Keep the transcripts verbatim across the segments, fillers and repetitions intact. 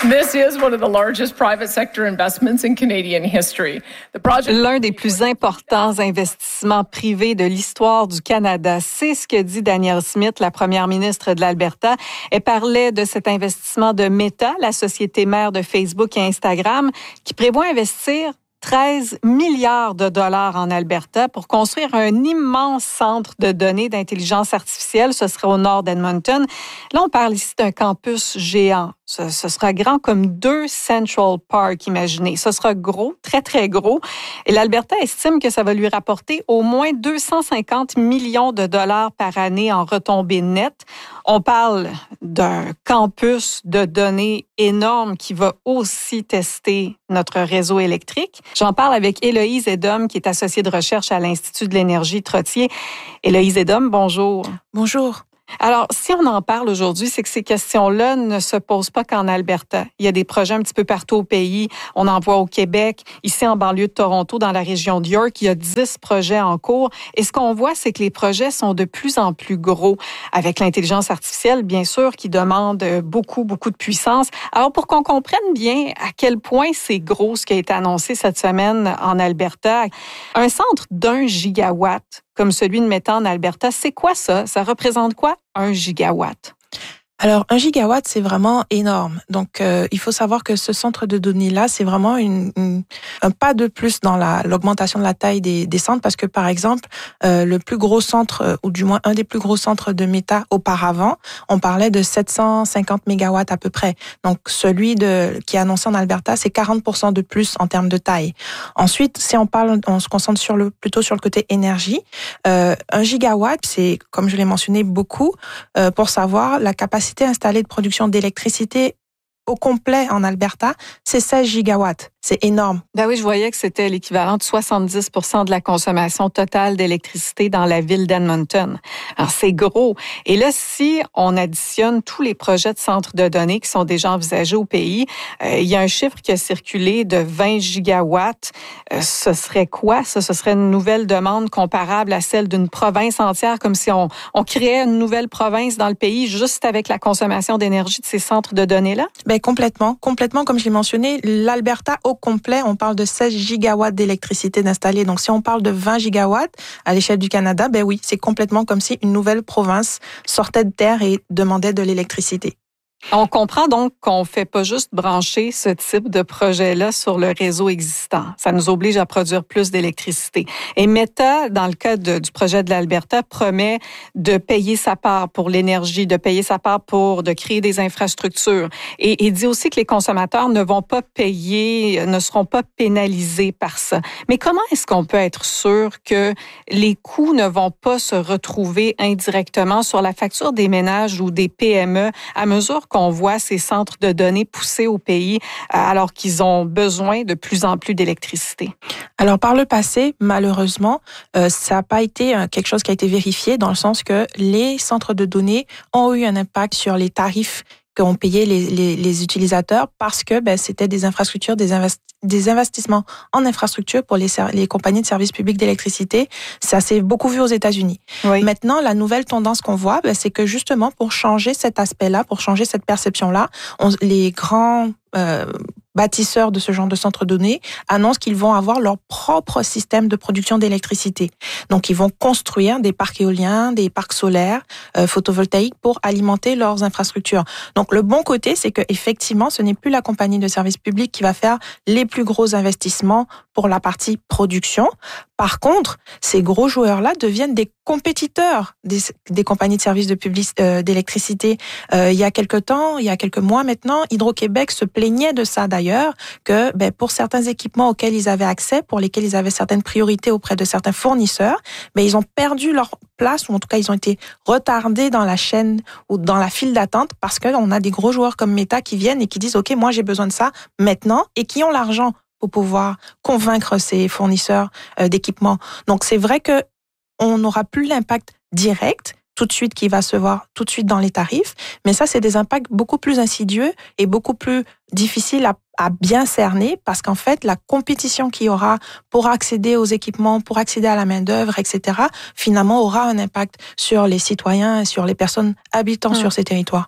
This is one of the largest private sector investments in Canadian history. The project... L'un des plus importants investissements privés de l'histoire du Canada, c'est ce que dit Danielle Smith, la première ministre de l'Alberta. Elle parlait de cet investissement de Meta, la société mère de Facebook et Instagram, qui prévoit investir treize milliards de dollars en Alberta pour construire un immense centre de données d'intelligence artificielle. Ce serait au nord d'Edmonton. Là, on parle ici d'un campus géant. Ce, ce sera grand comme deux Central Park, imaginez. Ce sera gros, très, très gros. Et l'Alberta estime que ça va lui rapporter au moins deux cent cinquante millions de dollars par année en retombées nettes. On parle d'un campus de données énorme qui va aussi tester notre réseau électrique. J'en parle avec Héloïse Edom, qui est associée de recherche à l'Institut de l'énergie Trottier. Héloïse Edom, bonjour. Bonjour. Alors, si on en parle aujourd'hui, c'est que ces questions-là ne se posent pas qu'en Alberta. Il y a des projets un petit peu partout au pays. On en voit au Québec, ici en banlieue de Toronto, dans la région de York, il y a dix projets en cours. Et ce qu'on voit, c'est que les projets sont de plus en plus gros, avec l'intelligence artificielle, bien sûr, qui demande beaucoup, beaucoup de puissance. Alors, pour qu'on comprenne bien à quel point c'est gros ce qui a été annoncé cette semaine en Alberta, un centre d'un gigawatt, comme celui de Meta en Alberta, c'est quoi ça? Ça représente quoi, un gigawatt? Alors, un gigawatt, c'est vraiment énorme. Donc, euh, il faut savoir que ce centre de données-là, c'est vraiment une, une, un pas de plus dans la, l'augmentation de la taille des, des centres, parce que, par exemple, euh, le plus gros centre, euh, ou du moins un des plus gros centres de Meta auparavant, on parlait de sept cent cinquante mégawatts à peu près. Donc, celui de qui est annoncé en Alberta, c'est quarante pour cent de plus en termes de taille. Ensuite, si on parle, on se concentre sur le plutôt sur le côté énergie. Euh, un gigawatt, c'est, comme je l'ai mentionné, beaucoup euh, pour savoir la capacité installée de production d'électricité au complet en Alberta, c'est seize gigawatts. C'est énorme. Ben oui, je voyais que c'était l'équivalent de soixante-dix pour cent de la consommation totale d'électricité dans la ville d'Edmonton. Alors, c'est gros. Et là, si on additionne tous les projets de centres de données qui sont déjà envisagés au pays, euh, il y a un chiffre qui a circulé de vingt gigawatts. Euh, ce serait quoi, ça? Ce serait une nouvelle demande comparable à celle d'une province entière, comme si on, on créait une nouvelle province dans le pays juste avec la consommation d'énergie de ces centres de données-là? Ben, complètement. Complètement, comme je l'ai mentionné, l'Alberta au complet, on parle de seize gigawatts d'électricité d'installer. Donc, si on parle de vingt gigawatts à l'échelle du Canada, ben oui, c'est complètement comme si une nouvelle province sortait de terre et demandait de l'électricité. On comprend donc qu'on ne fait pas juste brancher ce type de projet-là sur le réseau existant. Ça nous oblige à produire plus d'électricité. Et Meta, dans le cas de, du projet de l'Alberta, promet de payer sa part pour l'énergie, de payer sa part pour de créer des infrastructures. Et il dit aussi que les consommateurs ne vont pas payer, ne seront pas pénalisés par ça. Mais comment est-ce qu'on peut être sûr que les coûts ne vont pas se retrouver indirectement sur la facture des ménages ou des P M E à mesure qu'on voit ces centres de données pousser au pays alors qu'ils ont besoin de plus en plus d'électricité? Alors, par le passé, malheureusement, euh, ça n'a pas été euh, quelque chose qui a été vérifié dans le sens que les centres de données ont eu un impact sur les tarifs qu'ont payé les, les, les utilisateurs parce que ben, c'était des infrastructures, des, invest, des investissements en infrastructures pour les, les compagnies de services publics d'électricité. Ça s'est beaucoup vu aux États-Unis. Oui. Maintenant, la nouvelle tendance qu'on voit, ben, c'est que justement, pour changer cet aspect-là, pour changer cette perception-là, on, les grands euh, bâtisseurs de ce genre de centres de données annoncent qu'ils vont avoir leur propre système de production d'électricité. Donc, ils vont construire des parcs éoliens, des parcs solaires, euh, photovoltaïques pour alimenter leurs infrastructures. Donc, le bon côté, c'est que effectivement, ce n'est plus la compagnie de services publics qui va faire les plus gros investissements pour la partie production. Par contre, ces gros joueurs-là deviennent des compétiteurs des, des compagnies de services de public, euh, d'électricité. Euh, il y a quelques temps, il y a quelques mois maintenant, Hydro-Québec se plaignait de ça d'ailleurs, que ben, pour certains équipements auxquels ils avaient accès, pour lesquels ils avaient certaines priorités auprès de certains fournisseurs, ben, ils ont perdu leur place, ou en tout cas ils ont été retardés dans la chaîne ou dans la file d'attente parce qu'on a des gros joueurs comme Meta qui viennent et qui disent « Ok, moi j'ai besoin de ça maintenant » et qui ont l'argent pour pouvoir convaincre ces fournisseurs euh, d'équipements. Donc, c'est vrai que on n'aura plus l'impact direct tout de suite qui va se voir tout de suite dans les tarifs, mais ça, c'est des impacts beaucoup plus insidieux et beaucoup plus difficiles à, à bien cerner parce qu'en fait, la compétition qu'il y aura pour accéder aux équipements, pour accéder à la main-d'œuvre, et cetera, finalement, aura un impact sur les citoyens et sur les personnes habitant mmh. sur ces territoires.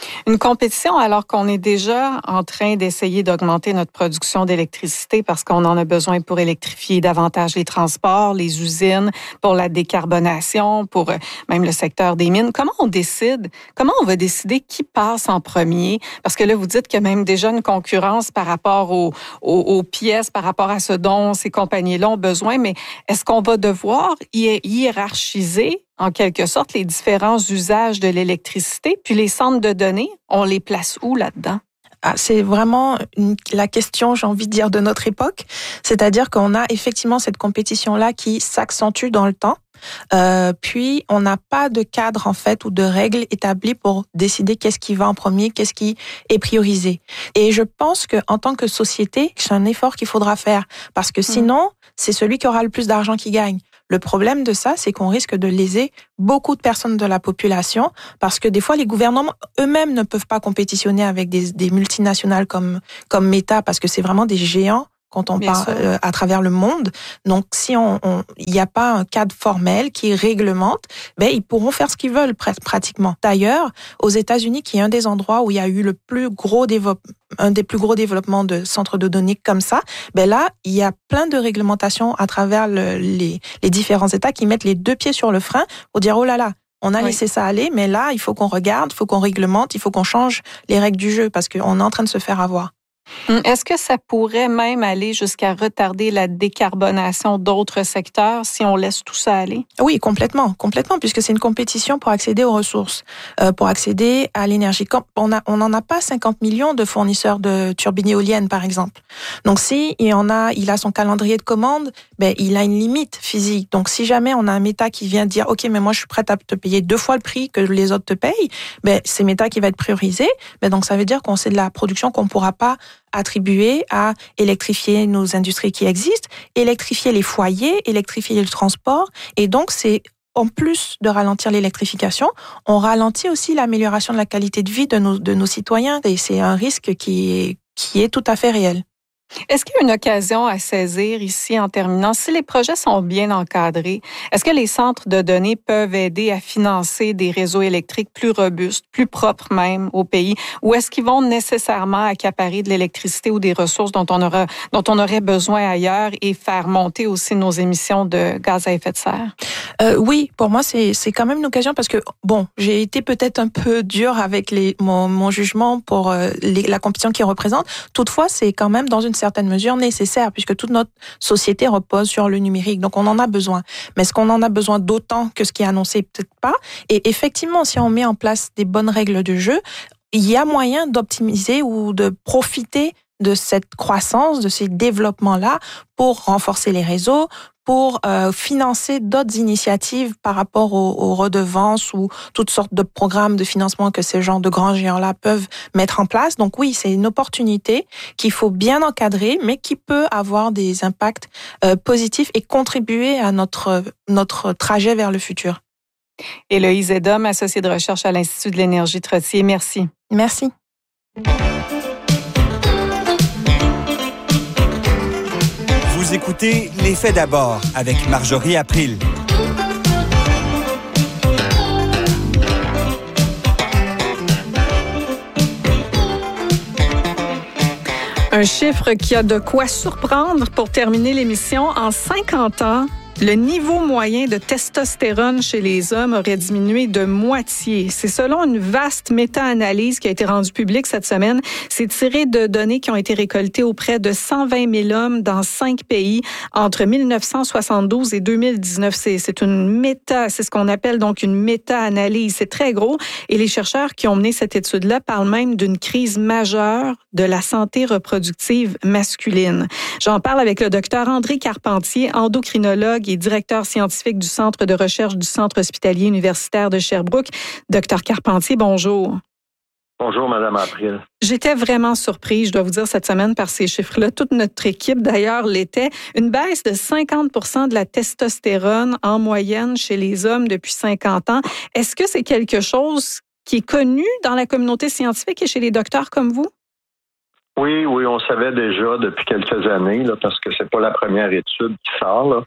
Une compétition alors qu'on est déjà en train d'essayer d'augmenter notre production d'électricité parce qu'on en a besoin pour électrifier davantage les transports, les usines, pour la décarbonation, pour même le secteur des mines. Comment on décide? Comment on va décider qui passe en premier? Parce que là, vous dites qu'il y a même déjà une concurrence par rapport aux, aux, aux pièces, par rapport à ce dont ces compagnies-là ont besoin, mais est-ce qu'on va devoir hi- hiérarchiser en quelque sorte, les différents usages de l'électricité. Puis les centres de données, on les place où là-dedans? Ah, c'est vraiment une, la question, j'ai envie de dire, de notre époque. C'est-à-dire qu'on a effectivement cette compétition-là qui s'accentue dans le temps. Euh, puis, on n'a pas de cadre, en fait, ou de règles établies pour décider qu'est-ce qui va en premier, qu'est-ce qui est priorisé. Et je pense qu'en tant que société, c'est un effort qu'il faudra faire. Parce que sinon, mmh. c'est celui qui aura le plus d'argent qui gagne. Le problème de ça, c'est qu'on risque de léser beaucoup de personnes de la population parce que des fois, les gouvernements eux-mêmes ne peuvent pas compétitionner avec des, des multinationales comme, comme Meta parce que c'est vraiment des géants quand on Bien parle euh, à travers le monde. Donc, si on, on, il n'y a pas un cadre formel qui réglemente, ben, ils pourront faire ce qu'ils veulent pr- pratiquement. D'ailleurs, aux États-Unis, qui est un des endroits où il y a eu le plus gros développement, un des plus gros développements de centres de données comme ça, ben là, il y a plein de réglementations à travers le, les, les différents États qui mettent les deux pieds sur le frein pour dire, oh là là, on a oui. laissé ça aller, mais là, il faut qu'on regarde, il faut qu'on réglemente, il faut qu'on change les règles du jeu parce qu'on est en train de se faire avoir. Est-ce que ça pourrait même aller jusqu'à retarder la décarbonation d'autres secteurs si on laisse tout ça aller? Oui, complètement, complètement, puisque c'est une compétition pour accéder aux ressources, euh, pour accéder à l'énergie. On a, on n'en a pas cinquante millions de fournisseurs de turbines éoliennes, par exemple. Donc, si il en a, il a son calendrier de commande, ben il a une limite physique. Donc, si jamais on a un Meta qui vient dire, ok, mais moi je suis prête à te payer deux fois le prix que les autres te payent, ben c'est Meta qui va être priorisé. Ben donc, ça veut dire qu'on c'est de la production qu'on pourra pas attribuer à électrifier nos industries qui existent, électrifier les foyers, électrifier le transport. Et donc, c'est en plus de ralentir l'électrification, on ralentit aussi l'amélioration de la qualité de vie de nos, de nos citoyens. Et c'est un risque qui est, qui est tout à fait réel. Est-ce qu'il y a une occasion à saisir ici en terminant? Si les projets sont bien encadrés, est-ce que les centres de données peuvent aider à financer des réseaux électriques plus robustes, plus propres même au pays? Ou est-ce qu'ils vont nécessairement accaparer de l'électricité ou des ressources dont on aura, dont on aurait besoin ailleurs et faire monter aussi nos émissions de gaz à effet de serre? Euh, oui, pour moi, c'est, c'est quand même une occasion parce que, bon, j'ai été peut-être un peu dure avec les, mon, mon jugement pour euh, les, la compétition qu'ils représentent. Toutefois, c'est quand même dans une certaine mesure nécessaire puisque toute notre société repose sur le numérique. Donc, on en a besoin. Mais est-ce qu'on en a besoin d'autant que ce qui est annoncé? Peut-être pas. Et effectivement, si on met en place des bonnes règles de jeu, il y a moyen d'optimiser ou de profiter de cette croissance, de ces développements-là pour renforcer les réseaux, pour euh, financer d'autres initiatives par rapport aux, aux redevances ou toutes sortes de programmes de financement que ces genres de grands géants-là peuvent mettre en place. Donc oui, c'est une opportunité qu'il faut bien encadrer, mais qui peut avoir des impacts euh, positifs et contribuer à notre, notre trajet vers le futur. Héloïse Edom, associée de recherche à l'Institut de l'énergie Trottier. Merci. Merci. Vous écoutez Les Faits d'abord avec Marjorie April. Un chiffre qui a de quoi surprendre pour terminer l'émission. En cinquante ans, le niveau moyen de testostérone chez les hommes aurait diminué de moitié. C'est selon une vaste méta-analyse qui a été rendue publique cette semaine. C'est tiré de données qui ont été récoltées auprès de cent vingt mille hommes dans cinq pays entre mille neuf cent soixante-douze et deux mille dix-neuf. C'est, c'est une méta, c'est ce qu'on appelle donc une méta-analyse. C'est très gros. Et les chercheurs qui ont mené cette étude-là parlent même d'une crise majeure de la santé reproductive masculine. J'en parle avec le docteur André Carpentier, endocrinologue et directeur scientifique du Centre de recherche du Centre hospitalier universitaire de Sherbrooke. Docteur Carpentier, bonjour. Bonjour, Madame April. J'étais vraiment surprise, je dois vous dire, cette semaine par ces chiffres-là. Toute notre équipe, d'ailleurs, l'était. Une baisse de cinquante pour cent de la testostérone en moyenne chez les hommes depuis cinquante ans. Est-ce que c'est quelque chose qui est connu dans la communauté scientifique et chez les docteurs comme vous? Oui, oui, on savait déjà depuis quelques années, là, parce que c'est pas la première étude qui sort. Là.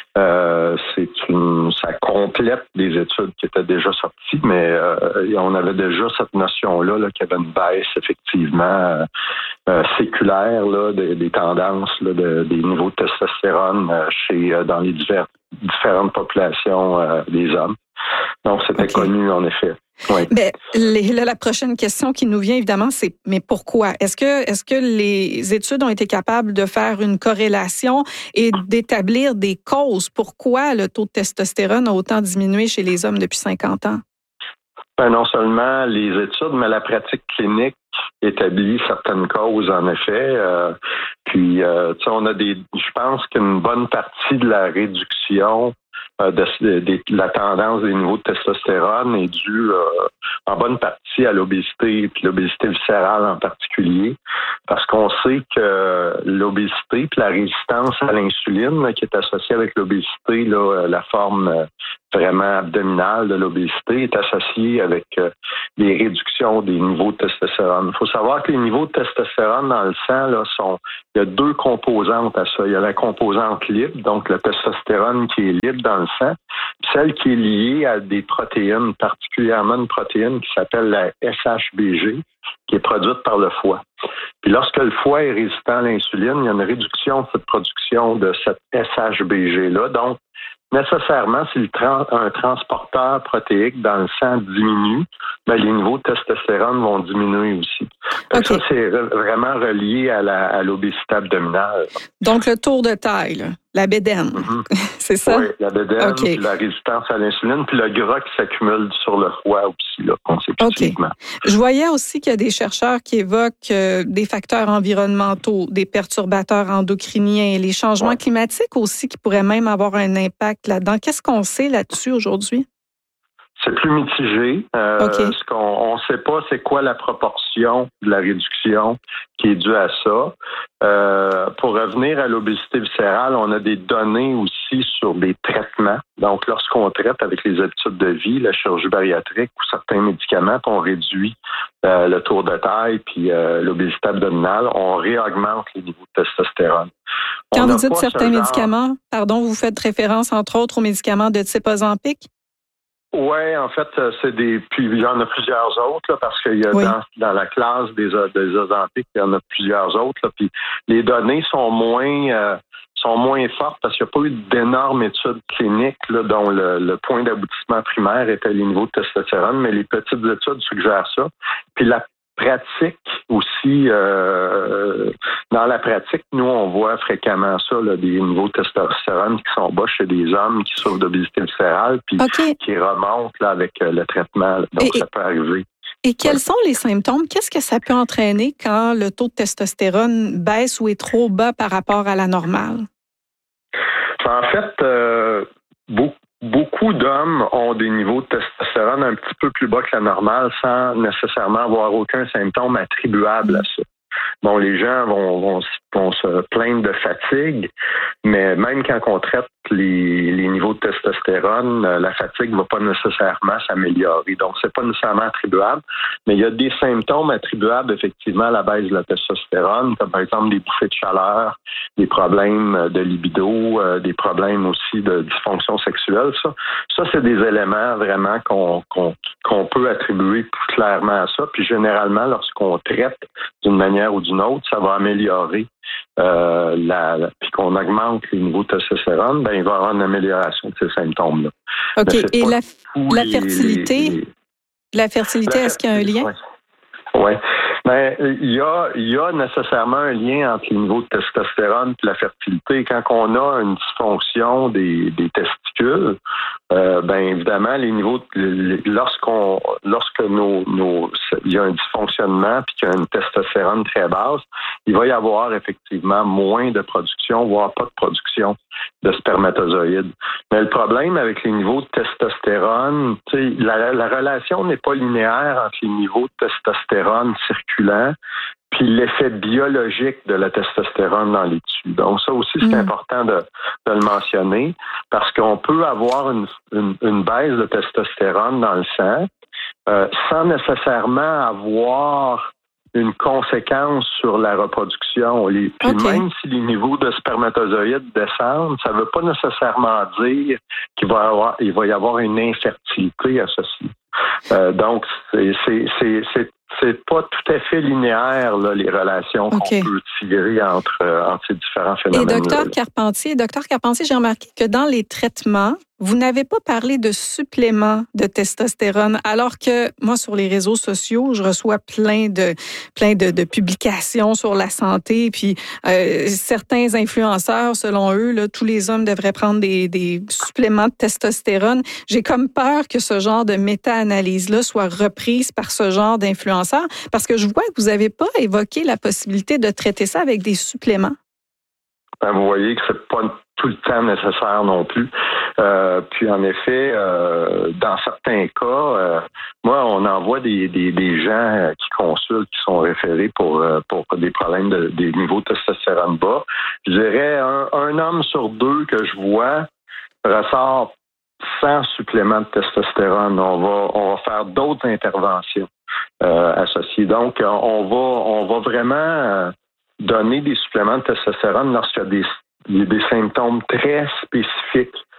Euh, c'est une, ça complète des études qui étaient déjà sorties, mais euh, on avait déjà cette notion-là là, qu'il y avait une baisse effectivement euh, séculaire là, des, des tendances là, de, des niveaux de testostérone euh, chez euh, dans les divers, différentes populations euh, des hommes. Donc c'était okay. Connu en effet. Oui. Ben, les, là, la prochaine question qui nous vient, évidemment, c'est mais pourquoi? Est-ce que, est-ce que les études ont été capables de faire une corrélation et d'établir des causes? Pourquoi le taux de testostérone a autant diminué chez les hommes depuis cinquante ans? Ben, non seulement les études, mais la pratique clinique établit certaines causes, en effet. Euh, puis, euh, tu sais, on a des, je pense qu'une bonne partie de la réduction De, de, de la tendance des niveaux de testostérone est due euh, en bonne partie à l'obésité, puis l'obésité viscérale en particulier, parce qu'on sait que l'obésité puis la résistance à l'insuline là, qui est associée avec l'obésité, là, la forme euh, vraiment abdominale de l'obésité est associée avec euh, les réductions des niveaux de testostérone. Il faut savoir que les niveaux de testostérone dans le sang là, sont, il y a deux composantes à ça. Il y a la composante libre, donc le testostérone qui est libre dans le sang, puis celle qui est liée à des protéines, particulièrement une protéine qui s'appelle la S H B G, qui est produite par le foie. Puis lorsque le foie est résistant à l'insuline, il y a une réduction de cette production de cette S H B G-là. Donc, nécessairement, si le tra- un transporteur protéique dans le sang diminue, ben, les niveaux de testostérone vont diminuer aussi. Okay. Ça, c'est re- vraiment relié à, la, à l'obésité abdominale. Donc, le tour de taille, là, la bédaine, mm-hmm. c'est ça? Oui, la bédaine, okay. Puis la résistance à l'insuline, puis le gras qui s'accumule sur le foie aussi, là, consécutivement. Okay. Je voyais aussi qu'il y a des chercheurs qui évoquent euh, des facteurs environnementaux, des perturbateurs endocriniens, les changements ouais. climatiques aussi qui pourraient même avoir un impact là-dedans. Qu'est-ce qu'on sait là-dessus aujourd'hui? C'est plus mitigé. Euh, okay. Ce qu'on ne sait pas, c'est quoi la proportion de la réduction qui est due à ça. Euh, pour revenir à l'obésité viscérale, on a des données aussi sur des traitements. Donc, lorsqu'on traite avec les habitudes de vie, la chirurgie bariatrique ou certains médicaments, on réduit euh, le tour de taille puis euh, l'obésité abdominale, on réaugmente les niveaux de testostérone. Quand on vous dites certains genre... médicaments, pardon, vous faites référence entre autres aux médicaments de type Ozempic? Oui, en fait, c'est des. Puis il y en a plusieurs autres, là, parce qu'il y a oui. dans, dans la classe des, des Ozempic, il y en a plusieurs autres. Là, puis les données sont moins euh, sont moins fortes parce qu'il n'y a pas eu d'énormes études cliniques là, dont le, le point d'aboutissement primaire était les niveaux de testostérone, mais les petites études suggèrent ça. Puis la pratique aussi, euh, dans la pratique, nous, on voit fréquemment ça, là, des niveaux de testostérone qui sont bas chez des hommes qui souffrent d'obésité viscérale, puis okay. qui remontent là, avec euh, le traitement. Donc, et, ça peut arriver. Et quels ouais. sont les symptômes? Qu'est-ce que ça peut entraîner quand le taux de testostérone baisse ou est trop bas par rapport à la normale? En fait, euh, beaucoup. Beaucoup d'hommes ont des niveaux de testostérone un petit peu plus bas que la normale sans nécessairement avoir aucun symptôme attribuable à ça. Bon, les gens vont, vont, vont se plaindre de fatigue, mais même quand on traite les, les niveaux de testostérone, la fatigue ne va pas nécessairement s'améliorer. Donc, c'est pas nécessairement attribuable, mais il y a des symptômes attribuables effectivement à la baisse de la testostérone, comme par exemple des bouffées de chaleur, des problèmes de libido, euh, des problèmes aussi de dysfonction sexuelle. Ça, ça c'est des éléments vraiment qu'on, qu'on, qu'on peut attribuer plus clairement à ça. Puis généralement, lorsqu'on traite d'une manière ou d'une autre, ça va améliorer euh, la, la puis qu'on augmente les niveaux de testostérone, ben il va y avoir une amélioration de ces symptômes-là. OK. Et la, la fertilité, les, les, la fertilité, la, est-ce qu'il y a un lien? Oui. Ouais. Ben, il y a, il y a nécessairement un lien entre les niveaux de testostérone et la fertilité. Quand on a une dysfonction des, des testicules, euh, ben évidemment, les niveaux, de, lorsqu'on, lorsque nos, nos, il y a un dysfonctionnement puis qu'il y a une testostérone très basse, il va y avoir effectivement moins de production, voire pas de production de spermatozoïdes. Mais le problème avec les niveaux de testostérone, tu sais, la, la relation n'est pas linéaire entre les niveaux de testostérone circulant puis l'effet biologique de la testostérone dans les tissus. Donc ça aussi, c'est mmh. important de, de le mentionner parce qu'on peut avoir une, une, une baisse de testostérone dans le sang euh, sans nécessairement avoir une conséquence sur la reproduction. Les, puis okay. Même si les niveaux de spermatozoïdes descendent, ça ne veut pas nécessairement dire qu'il va y avoir, il va y avoir une infertilité associée. Euh, donc, c'est, c'est, c'est, c'est, c'est pas tout à fait linéaire, là, les relations okay. qu'on peut tirer entre, euh, entre ces différents phénomènes. Et docteur Carpentier, docteur Carpentier, j'ai remarqué que dans les traitements, vous n'avez pas parlé de suppléments de testostérone, alors que moi, sur les réseaux sociaux, je reçois plein de plein de, de publications sur la santé. Puis euh, certains influenceurs, selon eux, là, tous les hommes devraient prendre des, des suppléments de testostérone. J'ai comme peur que ce genre de méta-analyse-là soit reprise par ce genre d'influenceurs, parce que je vois que vous n'avez pas évoqué la possibilité de traiter ça avec des suppléments. Ben, vous voyez que c'est pas tout le temps nécessaire non plus. Euh, puis en effet, euh, dans certains cas, euh, moi, on envoie des, des, des gens qui consultent, qui sont référés pour, pour des problèmes de des niveaux de testostérone bas. Je dirais un, un homme sur deux que je vois ressort sans supplément de testostérone. On va, on va faire d'autres interventions euh, associées. Donc, on va, on va vraiment euh, donner des suppléments de testostérone lorsqu'il y a des, il y a des symptômes très spécifiques